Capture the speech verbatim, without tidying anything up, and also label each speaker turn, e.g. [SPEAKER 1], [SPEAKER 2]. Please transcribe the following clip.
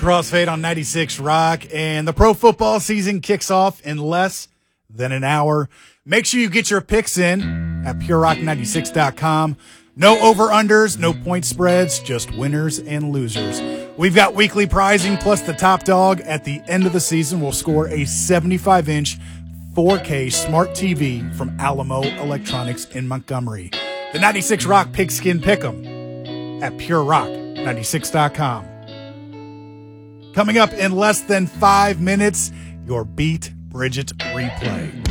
[SPEAKER 1] Crossfade on ninety-six Rock, and the pro football season kicks off in less than an hour. Make sure you get your picks in at pure rock ninety-six dot com. No over-unders, no point spreads, just winners and losers. We've got weekly prizing, plus the top dog at the end of the season will score a seventy-five inch four K smart T V from Alamo Electronics in Montgomery. The ninety-six Rock Pigskin Pick'em at pure rock ninety-six dot com. Coming up in less than five minutes, your Beat Bridget replay.